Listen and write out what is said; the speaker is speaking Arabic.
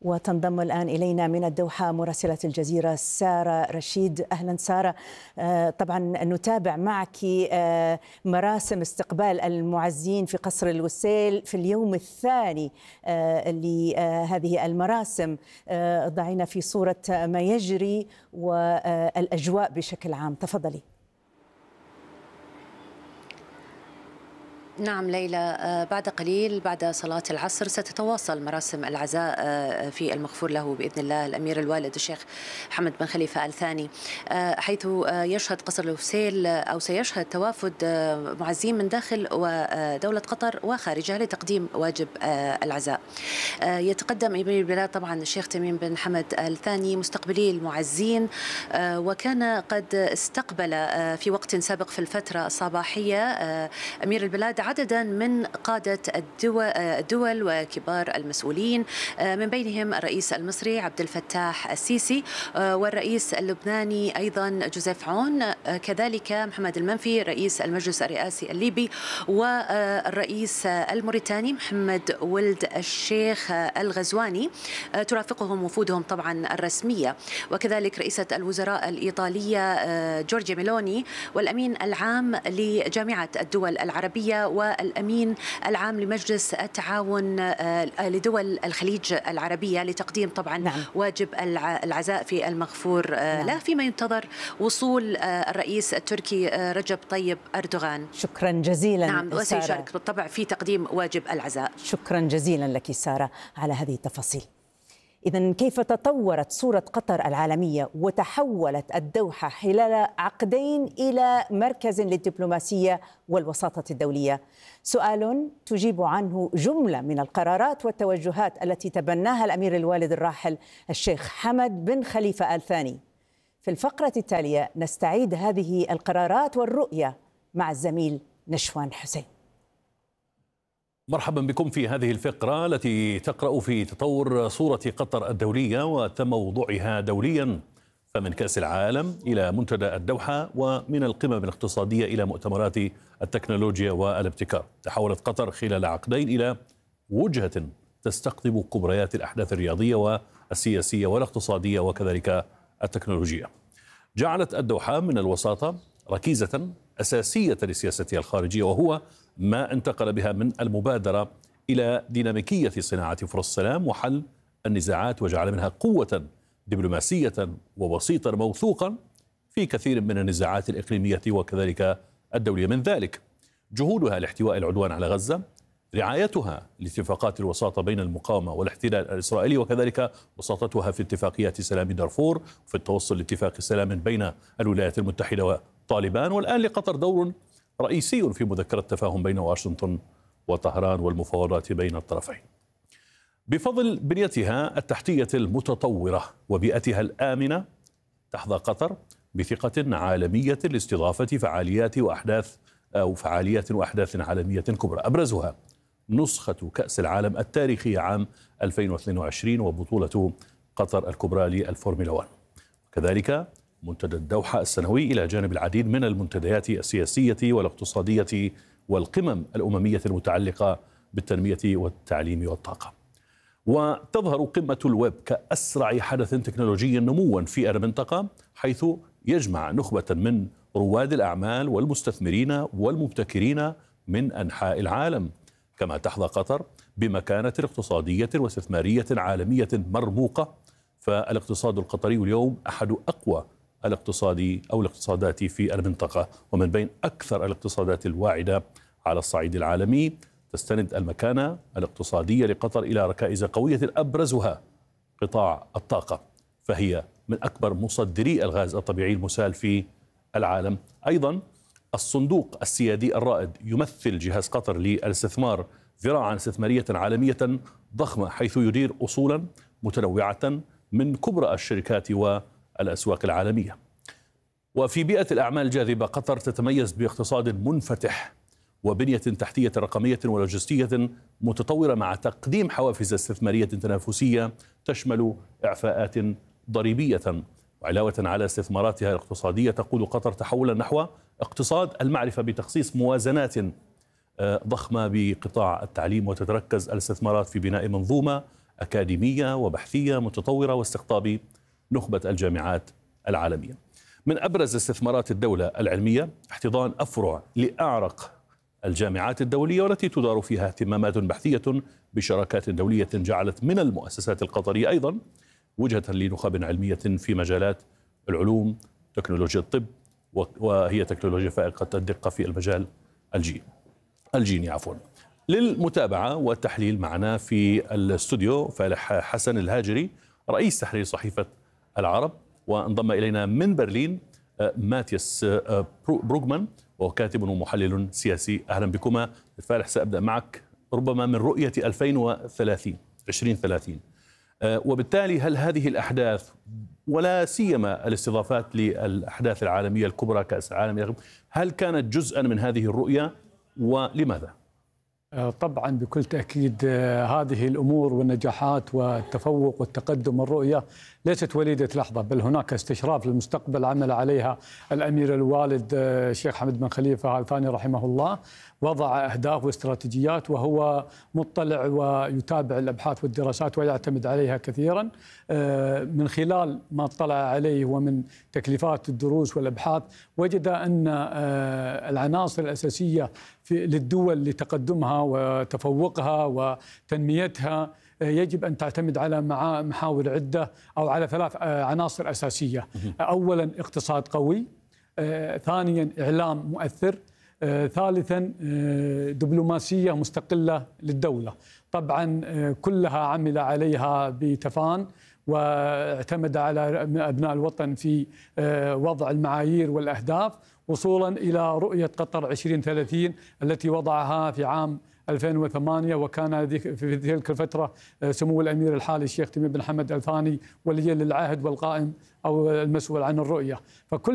وتنضم الآن إلينا من الدوحة مراسلة الجزيرة سارة رشيد. أهلا سارة. طبعا نتابع معك مراسم استقبال المعزين في قصر الوسيل في اليوم الثاني لهذه المراسم. ضعينا في صورة ما يجري والأجواء بشكل عام، تفضلي. نعم ليلى، بعد قليل بعد صلاة العصر ستتواصل مراسم العزاء في المغفور له بإذن الله الأمير الوالد الشيخ حمد بن خليفة آل ثاني، حيث يشهد قصر الوسيل أو سيشهد توافد معزين من داخل ودولة قطر وخارجها لتقديم واجب العزاء. يتقدم أمير البلاد طبعا الشيخ تميم بن حمد آل ثاني مستقبلي المعزين، وكان قد استقبل في وقت سابق في الفترة الصباحية أمير البلاد عددا من قادة الدول وكبار المسؤولين، من بينهم الرئيس المصري عبد الفتاح السيسي والرئيس اللبناني أيضا جوزيف عون، كذلك محمد المنفي رئيس المجلس الرئاسي الليبي، والرئيس الموريتاني محمد ولد الشيخ الغزواني، ترافقهم وفودهم طبعا الرسمية، وكذلك رئيسة الوزراء الإيطالية جورجيا ميلوني، والأمين العام لجامعة الدول العربية والأمين العام لمجلس التعاون لدول الخليج العربية، لتقديم طبعا واجب العزاء في المغفور له، فيما ينتظر وصول الرئيس التركي رجب طيب أردوغان. شكرا جزيلا. نعم، وسيشارك بالطبع في تقديم واجب العزاء. شكرا جزيلا لك سارة على هذه التفاصيل. إذن كيف تطورت صورة قطر العالمية وتحولت الدوحة خلال عقدين إلى مركز للدبلوماسية والوساطة الدولية؟ سؤال تجيب عنه جملة من القرارات والتوجهات التي تبناها الأمير الوالد الراحل الشيخ حمد بن خليفة آل ثاني. في الفقرة التالية نستعيد هذه القرارات والرؤية مع الزميل نشوان حسين. مرحبا بكم في هذه الفقرة التي تقرأ في تطور صورة قطر الدولية وتم وضوعها دوليا، فمن كأس العالم إلى منتدى الدوحة، ومن القمم الاقتصادية إلى مؤتمرات التكنولوجيا والابتكار. تحولت قطر خلال عقدين إلى وجهة تستقطب كبريات الأحداث الرياضية والسياسية والاقتصادية وكذلك التكنولوجية. جعلت الدوحة من الوساطة ركيزة أساسية لسياستها الخارجية، وهو ما انتقل بها من المبادرة إلى ديناميكية صناعة فرص السلام وحل النزاعات، وجعل منها قوة دبلوماسية ووسيطا موثوقا في كثير من النزاعات الإقليمية وكذلك الدولية. من ذلك جهودها لاحتواء العدوان على غزة، رعايتها لاتفاقات الوساطة بين المقاومة والاحتلال الإسرائيلي، وكذلك وساطتها في اتفاقية سلام دارفور وفي التوصل لاتفاق سلام بين الولايات المتحدة وطالبان. والآن لقطر دور رئيسي في مذكرة تفاهم بين واشنطن وطهران والمفاوضات بين الطرفين. بفضل بنيتها التحتية المتطورة وبيئتها الآمنة، تحظى قطر بثقة عالمية لاستضافة فعاليات وأحداث عالمية كبرى، أبرزها نسخة كأس العالم التاريخية عام 2022 وبطولة قطر الكبرى للفورمولا 1، وكذلك منتدى الدوحة السنوي، إلى جانب العديد من المنتديات السياسية والاقتصادية والقمم الأممية المتعلقة بالتنمية والتعليم والطاقة. وتظهر قمة الويب كأسرع حدث تكنولوجي نموا في المنطقة، حيث يجمع نخبة من رواد الأعمال والمستثمرين والمبتكرين من أنحاء العالم. كما تحظى قطر بمكانة اقتصادية واستثمارية عالمية مرموقة، فالاقتصاد القطري اليوم أحد أقوى الاقتصادات في المنطقة، ومن بين أكثر الاقتصادات الواعدة على الصعيد العالمي. تستند المكانة الاقتصادية لقطر إلى ركائز قوية، أبرزها قطاع الطاقة، فهي من أكبر مصدري الغاز الطبيعي المسال في العالم. أيضا الصندوق السيادي الرائد يمثل جهاز قطر للاستثمار ذراعا استثمارية عالمية ضخمة، حيث يدير أصولا متنوعة من كبرى الشركات والأسواق العالمية. وفي بيئة الأعمال الجاذبة، قطر تتميز باقتصاد منفتح وبنية تحتية رقمية ولوجستية متطورة، مع تقديم حوافز استثمارية تنافسية تشمل إعفاءات ضريبية. وعلاوة على استثماراتها الاقتصادية، تقود قطر تحولا نحو اقتصاد المعرفة بتخصيص موازنات ضخمة بقطاع التعليم، وتتركز الاستثمارات في بناء منظومة أكاديمية وبحثية متطورة واستقطاب نخبة الجامعات العالمية. من أبرز استثمارات الدولة العلمية احتضان أفرع لأعرق الجامعات الدولية والتي تدار فيها اهتمامات بحثية بشراكات دولية جعلت من المؤسسات القطرية أيضا وجهة لنخب علمية في مجالات العلوم، تكنولوجيا الطب، وهي تكنولوجيا فائقة الدقة في المجال الجيني. للمتابعة والتحليل معنا في الاستوديو فالح حسن الهاجري رئيس تحرير صحيفة العرب، وانضم إلينا من برلين ماتياس بروغمان وهو كاتب ومحلل سياسي. أهلا بكما. فالح، سأبدأ معك ربما من رؤية 2030 وبالتالي هل هذه الأحداث ولا سيما الاستضافات للأحداث العالمية الكبرى كأس العالم هل كانت جزءا من هذه الرؤية ولماذا؟ طبعا بكل تأكيد هذه الأمور والنجاحات والتفوق والتقدم والرؤية ليست وليدة لحظة، بل هناك استشراف للمستقبل عمل عليها الأمير الوالد الشيخ حمد بن خليفة آل ثاني رحمه الله، وضع أهداف واستراتيجيات وهو مطلع ويتابع الأبحاث والدراسات ويعتمد عليها كثيرا. من خلال ما اطلع عليه ومن تكليفات الدروس والأبحاث وجد أن العناصر الأساسية للدول لتقدمها وتفوقها وتنميتها يجب أن تعتمد على محاور عدة أو على 3 عناصر أساسية. أولا اقتصاد قوي، ثانيا إعلام مؤثر، ثالثا دبلوماسية مستقلة للدولة. طبعا كلها عمل عليها بتفان واعتمد على أبناء الوطن في وضع المعايير والأهداف وصولا إلى رؤية قطر 2030 التي وضعها في عام 2008، وكان في تلك الفترة سمو الأمير الحالي الشيخ تميم بن حمد آل ثاني ولي العهد والقائم أو المسؤول عن الرؤية. فكل